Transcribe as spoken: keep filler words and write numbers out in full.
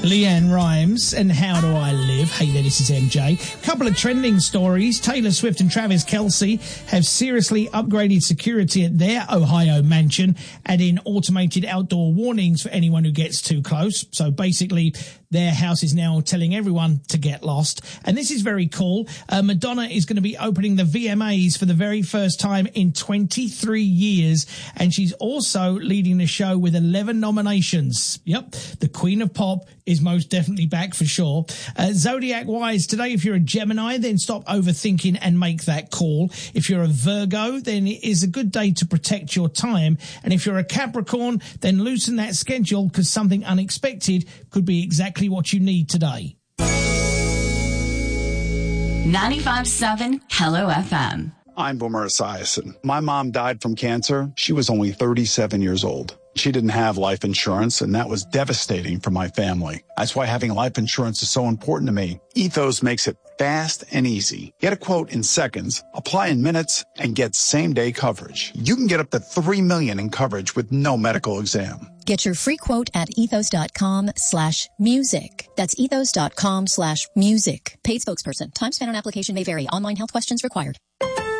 Leanne Rimes and How Do I Live? Hey there, this is M J. Couple of trending stories. Taylor Swift and Travis Kelce have seriously upgraded security at their Ohio mansion, adding automated outdoor warnings for anyone who gets too close. So basically, their house is now telling everyone to get lost. And this is very cool. Uh, Madonna is going to be opening the V M As for the very first time in twenty-three years. And she's also leading the show with eleven nominations. Yep, the Queen of Pop is most definitely back for sure. Uh, Zodiac-wise, today, if you're a Gemini, then stop overthinking and make that call. If you're a Virgo, then it is a good day to protect your time. And if you're a Capricorn, then loosen that schedule because something unexpected could be exactly what you need today. ninety-five point seven Hello F M. I'm Boomer Esiason. My mom died from cancer. She was only thirty-seven years old. She didn't have life insurance, and that was devastating for my family. That's why having life insurance is so important to me. Ethos makes it fast and easy. Get a quote in seconds, apply in minutes, and get same-day coverage. You can get up to three million dollars in coverage with no medical exam. Get your free quote at ethos.com slash music. That's ethos.com slash music. Paid spokesperson. Time spent on application may vary. Online health questions required.